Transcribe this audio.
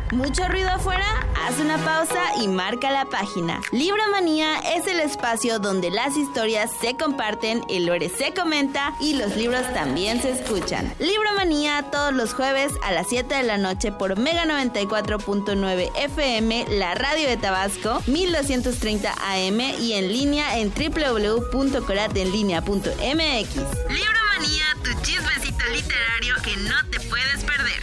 ¿Mucho ruido afuera? Haz una pausa y marca la página. Libromanía es el espacio donde las historias se comparten, el lore se comenta y los libros también se escuchan. Libromanía todos los jueves a las 7 de la noche por Mega 94.9 FM, la radio de Tabasco, 1230 AM y en línea en www.coratenlinea.mx. Libromanía, tu chismecito literario que no te puedes perder.